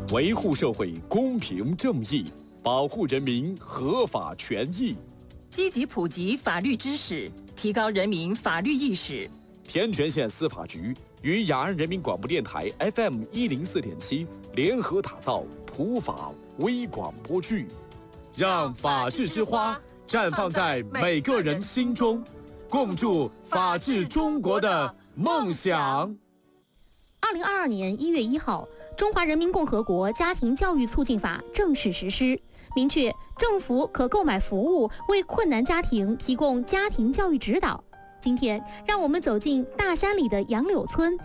维护社会公平正义，保护人民合法权益， 积极普及法律知识，提高人民法律意识。 天全县司法局与雅安人民广播电台 FM104.7联合打造普法微广播剧，让法治之花绽放在每个人心中，共筑法治中国的梦想。 2022年1月1号，《中华人民共和国家庭教育促进法》正式实施，明确政府可购买服务，为困难家庭提供家庭教育指导。今天，让我们走进大山里的杨柳村，